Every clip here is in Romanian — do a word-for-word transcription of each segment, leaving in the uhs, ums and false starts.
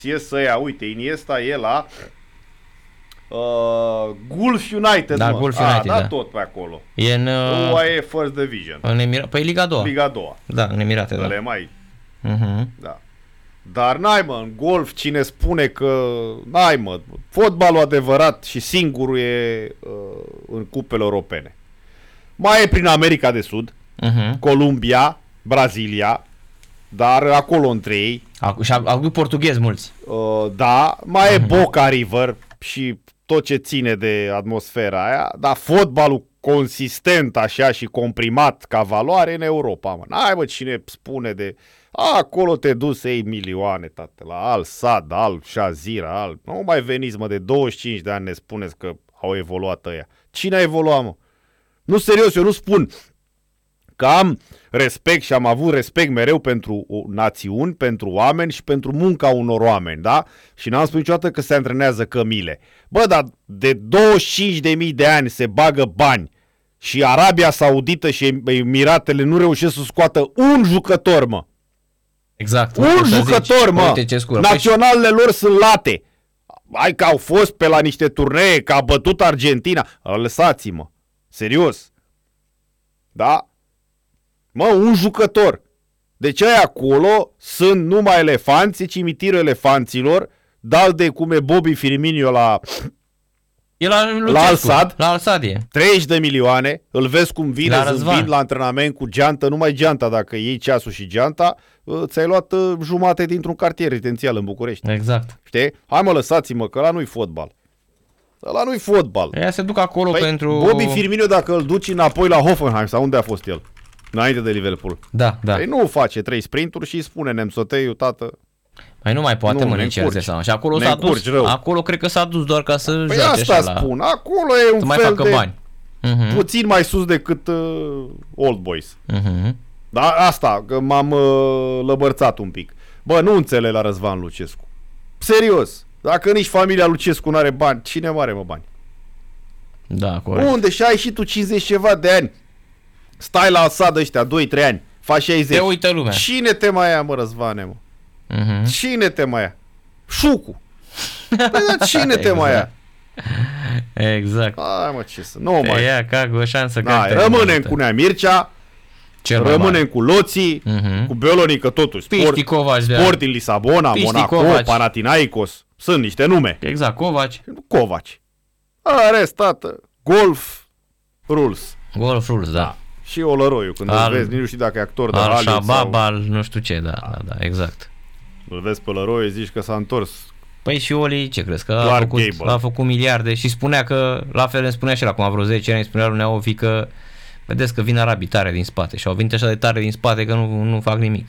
să ia, uite, Iniesta e la uh, Gulf United, da, mă. Gulf A, United, da, da. tot pe acolo. E în uh, U A E First Division. În Emira- păi Liga a doua. Liga a doua. Da, în Emirate, da. Le mai. Uh-huh. Da. Dar n-ai, mă, în golf cine spune că n-ai, mă, fotbalul adevărat și singurul e uh, în cupele europene. Mai e prin America de Sud, Uh-huh. Columbia, Brazilia, dar acolo între ei. Acu- și au avut portughezi mulți. Uh, da, mai uh-huh. e Boca River și tot ce ține de atmosfera aia, dar fotbalul consistent așa și comprimat ca valoare în Europa, mă. N-ai, mă, cine spune de... A, acolo te duci să iei milioane, tate, la Al Sadd, Al Jazeera, Al... Nu mai veniți, mă, de douăzeci și cinci de ani ne spuneți că au evoluat ăia. Cine a evoluat, mă? Nu, serios, eu nu spun că am respect și am avut respect mereu pentru națiuni, pentru oameni și pentru munca unor oameni, da? Și n-am spus niciodată că se antrenează cămile. Bă, dar de douăzeci și cinci de mii de ani se bagă bani și Arabia Saudită și Emiratele nu reușesc să scoată un jucător, mă. Exact. Un jucător, zici, mă. Uite, naționalele lor sunt late. Hai că au fost pe la niște turnee, că a bătut Argentina. Lăsați-mă. Serios. Da? Mă, un jucător. Deci aia acolo sunt numai elefanți, cimitirul elefanților, dal de cum e Bobby Firmino la... E la, Lucescu, la Al Sadd, la Al Sadd e. treizeci de milioane, îl vezi cum vine zâmbind la antrenament cu geantă, numai geanta, dacă iei ceasul și geanta, ți-ai luat jumate dintr-un cartier rezidențial în București. Exact. Știi? Hai, mă, lăsați-mă, că ăla nu-i fotbal. Ăla nu-i fotbal. Ea se duc acolo păi, pentru... Bobby Firmino, dacă îl duci înapoi la Hoffenheim, sau unde a fost el? Înainte de Liverpool. Da, da. Păi nu face trei sprinturi și îi spune Nemțoteiu, tată... Mai nu mai poate, nu, mă, nici el seama. Și acolo s-a dus, rău. acolo cred că s-a dus doar ca să păi joace asta așa spun, la... acolo e un să mai fel facă de... bani. Uh-huh. Puțin mai sus decât uh, Old Boys. Uh-huh. Dar asta, că m-am uh, lăbărțat un pic. Bă, nu înțeleg la Răzvan Lucescu. Serios. Dacă nici familia Lucescu nu are bani, cine are, mă, bani? Da, corect. Unde? Și ai și tu cincizeci ceva de ani. Stai la Al Sadd ăștia, doi trei ani. Faci șaizeci. Te uită lumea. Cine te mai ia, mă, Răzvane, mă? Uh-huh. Cine te mai ia? Șucu. Păi, dar cine exact. te mai ia? Exact. Hai, mă, ce să... Nu mai... Te ia ca o șansă. Da, rămânem cu Nea Mircea, cel rămânem cu Loții, uh-huh. cu Beloni, că totuși sport, Covaci, sport din Lisabona, Piști, Monaco, Covaci. Panathinaikos. Sunt niște nume. Exact, Covaci. Covaci. Rest, tată. Golf rules. Golf rules, da. da. Și Olăroiu, când al, îl vezi, nici nu știu dacă e actor de al Hollywood Shabab, sau... al nu știu ce, da, da, da, exact. Îl vezi pe Olăroiu, zici că s-a întors. Păi și Oli, ce crezi? Că a făcut, a făcut miliarde și spunea că, la fel îmi spunea și el acum vreo zece ani, îmi spunea lui Neovi că vedeți că vin arabii tare din spate și au venit așa de tare din spate că nu, nu fac nimic.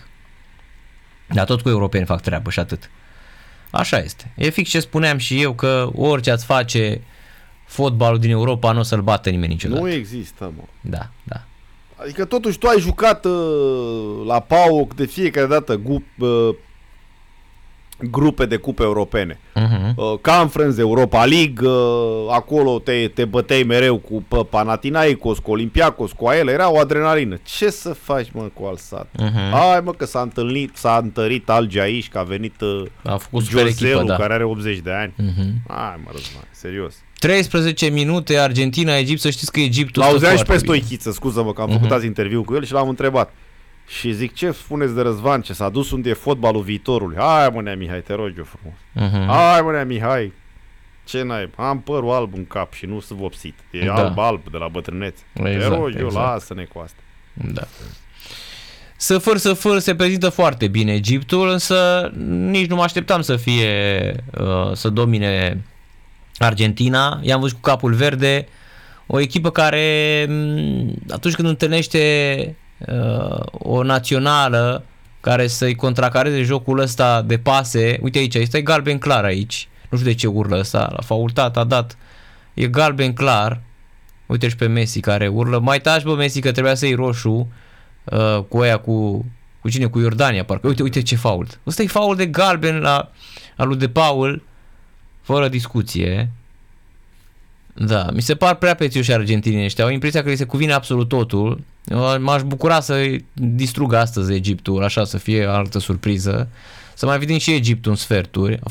Dar tot cu europeni fac treabă și atât. Așa este. E fix ce spuneam și eu, că orice ați face, fotbalul din Europa nu o să-l bată nimeni niciodată. Nu există, mă. Da, da. Adică totuși tu ai jucat uh, la P A O K de fiecare dată gu, uh, grupe de cupe europene. Uh-huh. Uh, Conference, Europa League, uh, acolo te, te băteai mereu cu uh, Panathinaikos, cu Olympiacos, cu Aele, era o adrenalină. Ce să faci, mă, cu Al Sadd? Uh-huh. Hai, mă, că s-a întâlnit, s-a întărit Algi aici, că a venit uh, a făcut Joselu, da. care are optzeci de ani. Uh-huh. Hai, mă, Răzvan, serios. treisprezece minute, Argentina, Egipt, să știți că Egiptul l-auzeam și pe Stoichiță, scuză-mă, că am uh-huh. făcut azi interviu cu el și l-am întrebat. Și zic, ce spuneți de Răzvan, ce s-a dus unde e fotbalul viitorului? Hai, mă, Nea Mihai, te rog eu frumos. Uh-huh. Hai, mă, Nea Mihai, ce n-ai? Am părul alb în cap și nu sunt vopsit. E da. alb-alb de la bătrânețe. Exact, te rog eu, exact. Lasă-ne cu asta. Da. Să făr, să făr, se prezintă foarte bine Egiptul, însă nici nu mă așteptam să fie, uh, să domine Argentina. I-am văzut cu capul verde, o echipă care atunci când întâlnește uh, o națională care să-i contracareze jocul ăsta de pase, uite aici, este galben clar aici, nu știu de ce urlă ăsta, l-a faultat, a dat, e galben clar, uite și pe Messi care urlă, mai taci bă Messi că trebuia să iei roșu uh, cu aia cu, cu cine, cu Iordania parcă, uite, uite ce fault, ăsta e fault de galben la al lui De Paul, fără discuție. Da, mi se par prea prețioși argentinii ăștia, au impresia că li se cuvine absolut totul. M-aș bucura să distrugă astăzi Egiptul, așa să fie altă surpriză, să mai vedem și Egiptul în sferturi.